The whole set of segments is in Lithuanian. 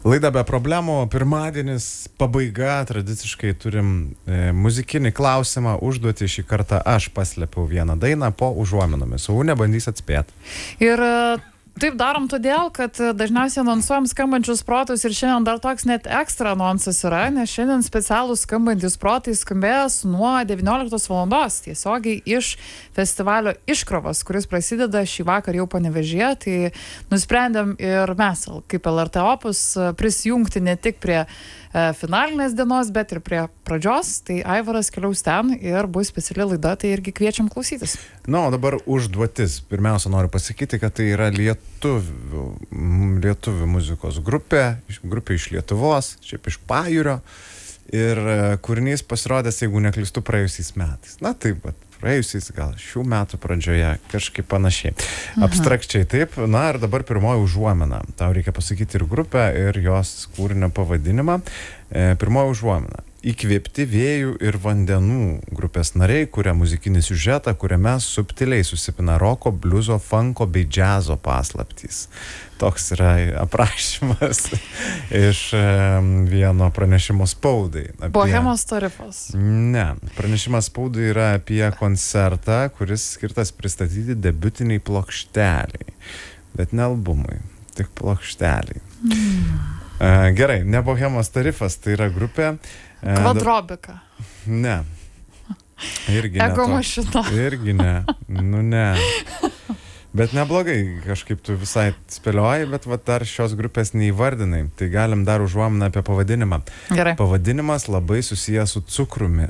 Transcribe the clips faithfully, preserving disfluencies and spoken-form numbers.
Laida be problemų, pirmadienis, pabaiga, tradiciškai turim e, muzikinį klausimą, užduoti šį kartą aš paslėpiau vieną dainą po užuominomis, o nebandys atspėti. Ir taip darom todėl, kad dažniausiai anonsuojam skambančius protus ir šiandien dar toks net ekstra anonsas yra, nes šiandien specialūs skambantis protai skambės nuo devynioliktos valandos tiesiogiai iš festivalio Iškrovos, kuris prasideda šį vakar jau Panevėžyje. Tai nusprendėm ir mes, kaip L R T Opus, prisijungti ne tik prie finalinės dienos, bet ir prie pradžios. Tai Aivaras keliaus ten ir bus speciali laida, tai irgi kviečiam klausytis. Na, o dabar užduotis. Pirmiausia, noriu pasakyti, kad tai yra lietuvių, lietuvių muzikos grupė, grupė iš Lietuvos, šiaip iš Pajūrio. Ir kūrinys pasirodęs, jeigu neklystu, praėjusiais metais. Na, taip, bet praėjusiais, gal šių metų pradžioje, kažkaip panašiai. Aha. Abstrakčiai taip. Na, ir dabar pirmoji užuomina. Tau reikia pasakyti ir grupę, ir jos kūrinio pavadinimą. E, pirmoji užuomina. Įkvėpti vėjų ir vandenų grupės nariai kuria muzikinį siužetą, kuriame subtiliai susipina roko, bliuzo, funko bei džiazo paslaptys. Toks yra aprašymas iš um, vieno pranešimo spaudai. Apie... Bohemos tarifas. Ne, pranešimas spaudai yra apie koncertą, kuris skirtas pristatyti debiutiniai plokšteliai. Bet ne albumui, tik plokšteliai. Mm. Uh, gerai, ne Bohemos tarifas, tai yra grupė. Kvadrobika. Ne. Irgi ne. Ego mašina. Irgi ne. Nu ne. Bet neblogai, kažkaip tu visai spėlioji, bet va dar šios grupės neįvardinai. Tai galim dar užuominą apie pavadinimą. Gerai. Pavadinimas labai susijęs su cukrumi.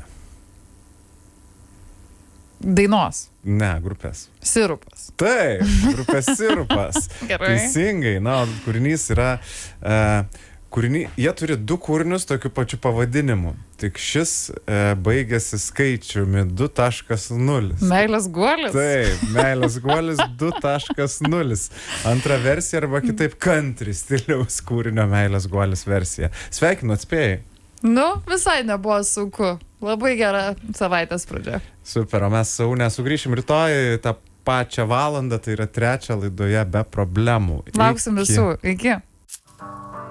Dainos. Ne, grupės. Sirupas. Taip, grupės Sirupas. Gerai. Teisingai. Na, kūrinys yra... Uh, Kūrinį, jie turi du kūrinius tokiu pačiu pavadinimu. Tik šis e, baigėsi skaičiumi du taškas nulis. Meilės guolis? Taip, Meilės guolis du taškas nulis. Antra versija arba kitaip country stiliaus kūrinio Meilės guolis versija. Sveikinu, atspėjai. Nu, visai nebuvo sunku. Labai gera savaitės pradžia. Super, o mes Saune sugrįšim rytoj tą pačią valandą, tai yra trečią laidoje be problemų. Lauksim visų. Iki.